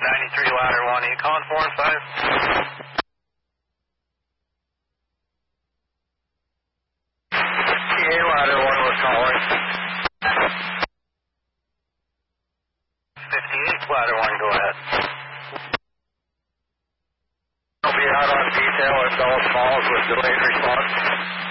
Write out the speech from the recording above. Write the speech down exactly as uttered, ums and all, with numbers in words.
ninety-three ladder one, are you calling four and five? T A ladder one was calling. fifty-eight ladder one, go ahead. I'll be out on detail at Dulles Falls with delayed response.